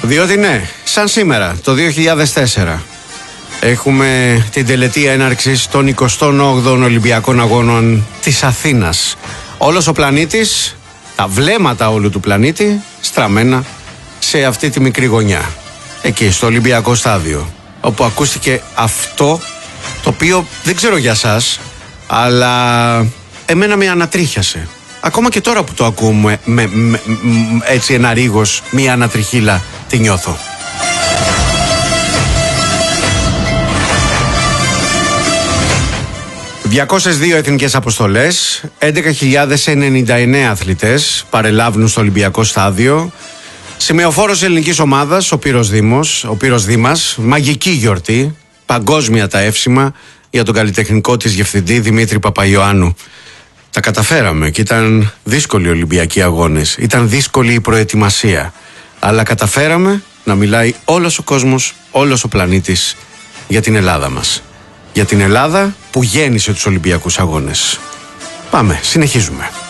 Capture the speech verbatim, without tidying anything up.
Διότι ναι, σαν σήμερα, το δύο χιλιάδες τέσσερα, έχουμε την τελετή έναρξης των εικοστών όγδοων Ολυμπιακών Αγώνων της Αθήνας. Όλος ο πλανήτης, τα βλέμματα όλου του πλανήτη, στραμμένα σε αυτή τη μικρή γωνιά. Εκεί, στο Ολυμπιακό Στάδιο, όπου ακούστηκε αυτό, το οποίο δεν ξέρω για σας, αλλά εμένα με ανατρίχιασε. Ακόμα και τώρα που το ακούμε, με, με, με, έτσι ένα ρίγος, μία ανατριχίλα τη νιώθω. διακόσιες δύο εθνικές αποστολές, έντεκα χιλιάδες ενενήντα εννέα αθλητές παρελάβουν στο Ολυμπιακό Στάδιο. Σημεοφόρος ελληνικής ομάδας, ο Πύρος Δήμος, ο Πύρος Δήμας, μαγική γιορτή, παγκόσμια τα εύσημα για τον καλλιτεχνικό της διευθυντή Δημήτρη Παπαϊωάννου. Τα καταφέραμε και ήταν δύσκολοι οι Ολυμπιακοί αγώνες, ήταν δύσκολη η προετοιμασία, αλλά καταφέραμε να μιλάει όλος ο κόσμος, όλος ο πλανήτης για την Ελλάδα μας. Για την Ελλάδα που γέννησε τους Ολυμπιακούς αγώνες. Πάμε, συνεχίζουμε.